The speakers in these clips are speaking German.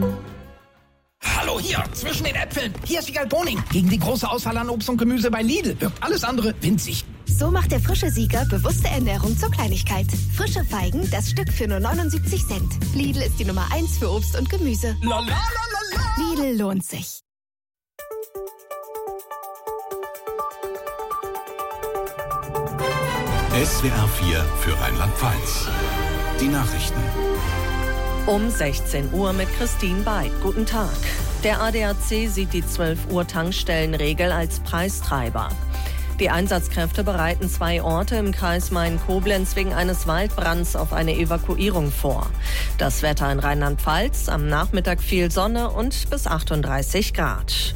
Hallo hier, zwischen den Äpfeln. Hier ist Wiegald Boning. Gegen die große Auswahl an Obst und Gemüse bei Lidl wirkt alles andere winzig. So macht der frische Sieger bewusste Ernährung zur Kleinigkeit. Frische Feigen, das Stück für nur 79 Cent. Lidl ist die Nummer 1 für Obst und Gemüse. Lidl lohnt sich. SWR 4 für Rheinland-Pfalz. Die Nachrichten. Um 16 Uhr mit Christine Beid. Guten Tag. Der ADAC sieht die 12-Uhr-Tankstellenregel als Preistreiber. Die Einsatzkräfte bereiten 2 Orte im Kreis Main-Koblenz wegen eines Waldbrands auf eine Evakuierung vor. Das Wetter in Rheinland-Pfalz, am Nachmittag viel Sonne und bis 38 Grad.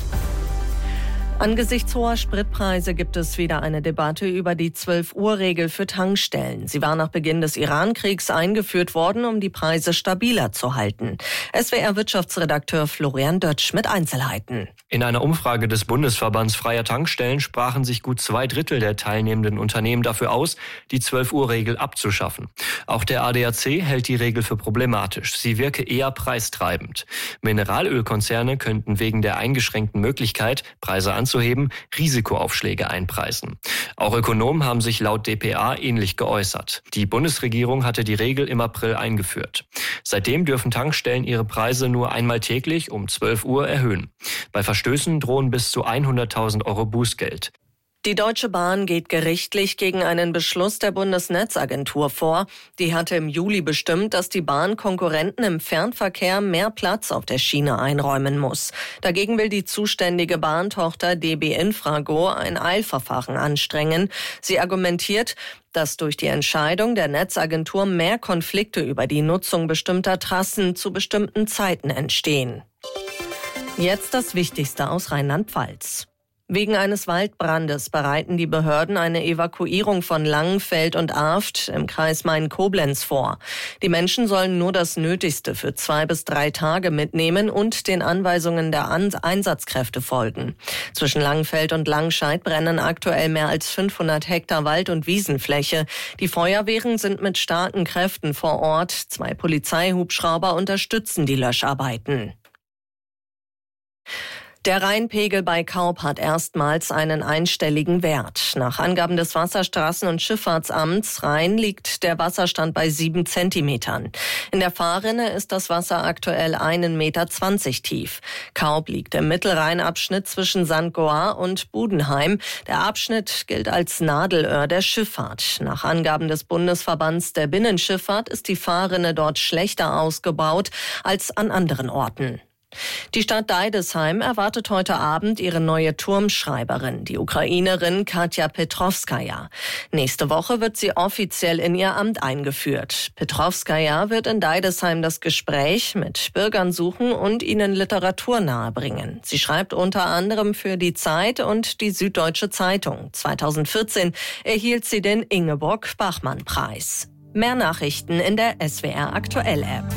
Angesichts hoher Spritpreise gibt es wieder eine Debatte über die 12-Uhr-Regel für Tankstellen. Sie war nach Beginn des Iran-Kriegs eingeführt worden, um die Preise stabiler zu halten. SWR-Wirtschaftsredakteur Florian Dötsch mit Einzelheiten. In einer Umfrage des Bundesverbands freier Tankstellen sprachen sich gut 2/3 der teilnehmenden Unternehmen dafür aus, die 12-Uhr-Regel abzuschaffen. Auch der ADAC hält die Regel für problematisch. Sie wirke eher preistreibend. Mineralölkonzerne könnten wegen der eingeschränkten Möglichkeit, Preise anzuheben, Risikoaufschläge einpreisen. Auch Ökonomen haben sich laut dpa ähnlich geäußert. Die Bundesregierung hatte die Regel im April eingeführt. Seitdem dürfen Tankstellen ihre Preise nur einmal täglich um 12 Uhr erhöhen. Bei Verstößen drohen bis zu 100.000 Euro Bußgeld. Die Deutsche Bahn geht gerichtlich gegen einen Beschluss der Bundesnetzagentur vor. Die hatte im Juli bestimmt, dass die Bahn Konkurrenten im Fernverkehr mehr Platz auf der Schiene einräumen muss. Dagegen will die zuständige Bahntochter DB Infrago ein Eilverfahren anstrengen. Sie argumentiert, dass durch die Entscheidung der Netzagentur mehr Konflikte über die Nutzung bestimmter Trassen zu bestimmten Zeiten entstehen. Jetzt das Wichtigste aus Rheinland-Pfalz. Wegen eines Waldbrandes bereiten die Behörden eine Evakuierung von Langenfeld und Arft im Kreis Main-Koblenz vor. Die Menschen sollen nur das Nötigste für 2 bis 3 Tage mitnehmen und den Anweisungen der Einsatzkräfte folgen. Zwischen Langenfeld und Langscheid brennen aktuell mehr als 500 Hektar Wald- und Wiesenfläche. Die Feuerwehren sind mit starken Kräften vor Ort. 2 Polizeihubschrauber unterstützen die Löscharbeiten. Der Rheinpegel bei Kaub hat erstmals einen einstelligen Wert. Nach Angaben des Wasserstraßen- und Schifffahrtsamts Rhein liegt der Wasserstand bei 7 Zentimetern. In der Fahrrinne ist das Wasser aktuell 1,20 Meter tief. Kaub liegt im Mittelrheinabschnitt zwischen St. Goar und Budenheim. Der Abschnitt gilt als Nadelöhr der Schifffahrt. Nach Angaben des Bundesverbands der Binnenschifffahrt ist die Fahrrinne dort schlechter ausgebaut als an anderen Orten. Die Stadt Deidesheim erwartet heute Abend ihre neue Turmschreiberin, die Ukrainerin Katja Petrovskaja. Nächste Woche wird sie offiziell in ihr Amt eingeführt. Petrovskaja wird in Deidesheim das Gespräch mit Bürgern suchen und ihnen Literatur nahebringen. Sie schreibt unter anderem für die Zeit und die Süddeutsche Zeitung. 2014 erhielt sie den Ingeborg-Bachmann-Preis. Mehr Nachrichten in der SWR Aktuell-App.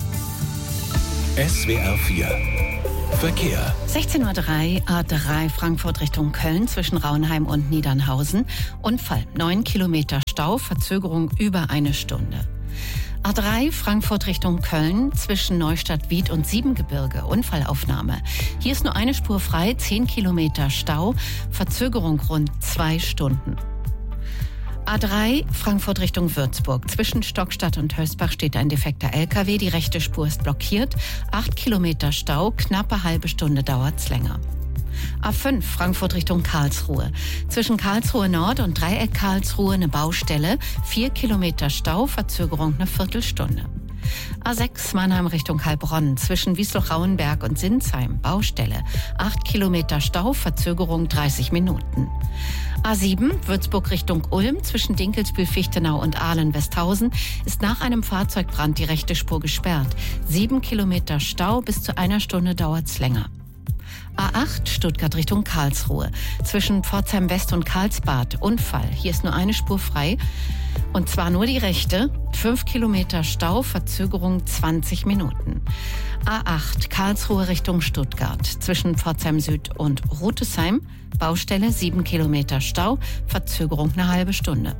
SWR 4 Verkehr. 16:03 Uhr, A3 Frankfurt Richtung Köln zwischen Raunheim und Niedernhausen. Unfall, 9 Kilometer Stau, Verzögerung über 1 Stunde. A3 Frankfurt Richtung Köln zwischen Neustadt-Wied und Siebengebirge. Unfallaufnahme. Hier ist nur eine Spur frei, 10 Kilometer Stau, Verzögerung rund 2 Stunden. A3 Frankfurt Richtung Würzburg. Zwischen Stockstadt und Hösbach steht ein defekter LKW. Die rechte Spur ist blockiert. 8 Kilometer Stau, knappe halbe Stunde dauert's länger. A5 Frankfurt Richtung Karlsruhe. Zwischen Karlsruhe Nord und Dreieck Karlsruhe eine Baustelle. 4 Kilometer Stau, Verzögerung eine Viertelstunde. A6 Mannheim Richtung Heilbronn. Zwischen Wiesloch-Rauenberg und Sinsheim. Baustelle. 8 Kilometer Stau, Verzögerung 30 Minuten. A7 Würzburg Richtung Ulm. Zwischen Dinkelsbühl-Fichtenau und Ahlen-Westhausen ist nach einem Fahrzeugbrand die rechte Spur gesperrt. 7 Kilometer Stau, bis zu 1 Stunde dauert's länger. A8 Stuttgart Richtung Karlsruhe. Zwischen Pforzheim West und Karlsbad. Unfall. Hier ist nur eine Spur frei. Und zwar nur die rechte. 5 Kilometer Stau, Verzögerung 20 Minuten. A8 Karlsruhe Richtung Stuttgart. Zwischen Pforzheim Süd und Rutesheim. Baustelle 7 Kilometer Stau, Verzögerung eine halbe Stunde.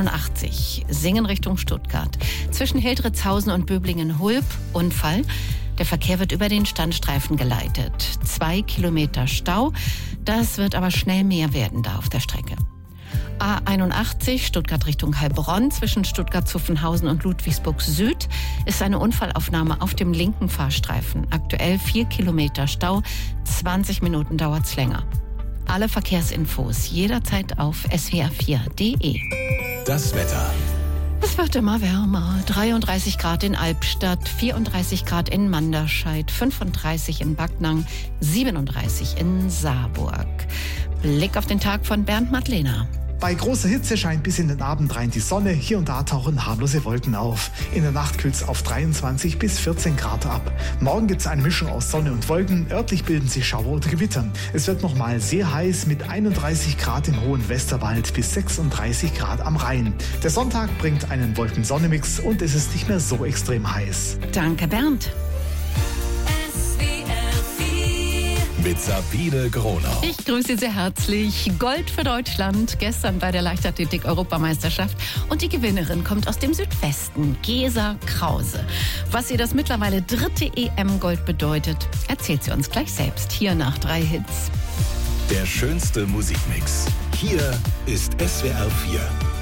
A81 Singen Richtung Stuttgart. Zwischen Hildritzhausen und Böblingen-Hulb. Unfall. Der Verkehr wird über den Standstreifen geleitet. 2 Kilometer Stau, das wird aber schnell mehr werden da auf der Strecke. A81 Stuttgart Richtung Heilbronn zwischen Stuttgart-Zuffenhausen und Ludwigsburg Süd ist eine Unfallaufnahme auf dem linken Fahrstreifen. Aktuell 4 Kilometer Stau, 20 Minuten dauert's länger. Alle Verkehrsinfos jederzeit auf swr4.de. Das Wetter. Es wird immer wärmer. 33 Grad in Albstadt, 34 Grad in Manderscheid, 35 in Backnang, 37 in Saarburg. Blick auf den Tag von Bernd Madlener. Bei großer Hitze scheint bis in den Abend rein die Sonne. Hier und da tauchen harmlose Wolken auf. In der Nacht kühlt es auf 23 bis 14 Grad ab. Morgen gibt es eine Mischung aus Sonne und Wolken. Örtlich bilden sich Schauer oder Gewitter. Es wird nochmal sehr heiß mit 31 Grad im hohen Westerwald bis 36 Grad am Rhein. Der Sonntag bringt einen Wolken-Sonne-Mix und es ist nicht mehr so extrem heiß. Danke, Bernd. Mit Sabine Gronau. Ich grüße Sie sehr herzlich. Gold für Deutschland, gestern bei der Leichtathletik-Europameisterschaft. Und die Gewinnerin kommt aus dem Südwesten, Gesa Krause. Was ihr das mittlerweile 3. EM-Gold bedeutet, erzählt sie uns gleich selbst. Hier nach 3 Hits. Der schönste Musikmix. Hier ist SWR 4.